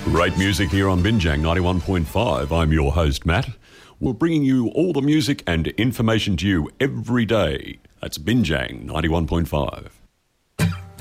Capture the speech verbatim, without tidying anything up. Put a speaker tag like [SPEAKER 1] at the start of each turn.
[SPEAKER 1] Great music here on Binjang ninety-one point five. I'm your host, Matt. We're bringing you all the music and information to you every day. That's Binjang ninety-one point five.